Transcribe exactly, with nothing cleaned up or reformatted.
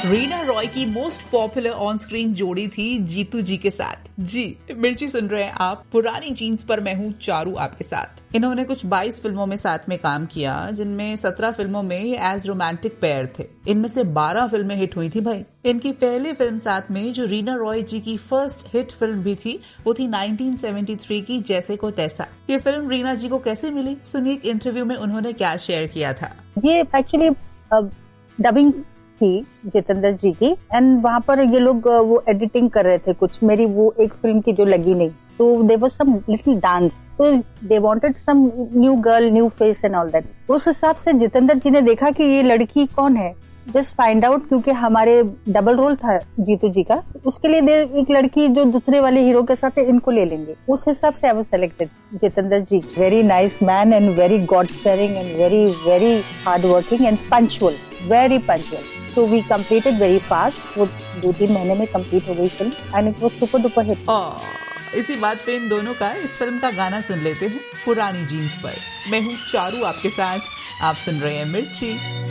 रीना रॉय की most popular on screen जोड़ी थी जीतू जी के साथ। जी मिर्ची सुन रहे हैं आप, पुरानी जीन्स पर मैं हूँ चारू आपके साथ। इन्होंने कुछ बाईस फिल्मों में साथ में काम किया, जिनमें सत्रह फिल्मों में ये एज रोमांटिक पेयर थे। इनमें से बारह फिल्में हिट हुई थी भाई। इनकी पहली फिल्म साथ में जो रीना रॉय जी की फर्स्ट हिट फिल्म भी थी, वो थी नाइनटीन सेवेंटी थ्री की जैसे को तैसा। ये फिल्म रीना जी को कैसे मिली, सुनिए एक इंटरव्यू में उन्होंने क्या शेयर किया था। ये एक्चुअली डबिंग थी जितेंद्र जी की, एंड वहाँ पर ये लोग वो एडिटिंग कर रहे थे कुछ, मेरी वो एक फिल्म की जो लगी नहीं, तो there was some little dance, तो they wanted some new girl, new face and all that. उस हिसाब से जितेंद्र जी ने देखा कि ये लड़की कौन है, जस्ट फाइंड आउट, क्योंकि हमारे डबल रोल था जीतू जी का, उसके लिए एक लड़की जो दूसरे वाले हीरो के साथ है, इनको ले लेंगे। उस हिसाब से I was selected Jitendra ji. Very nice man and very God fairing and very very hard working and punctual, very punctual. So we completed very fast. वो दो तीन महीने में कंप्लीट हो गई film and it was super duper hit. इसी बात पे इन दोनों का इस फिल्म का गाना सुन लेते हैं, पुरानी जीन्स पर। मैं हूँ चारू आपके साथ, आप सुन रहे हैं मिर्ची।